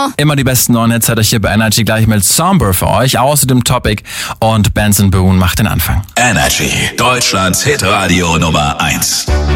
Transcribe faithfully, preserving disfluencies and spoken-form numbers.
Immer die besten neuen Hits hat euch hier bei Energy gleich mit Somber für euch, außerdem Topic und Benson Boone macht den Anfang. Energy, Deutschlands Hitradio Nummer eins.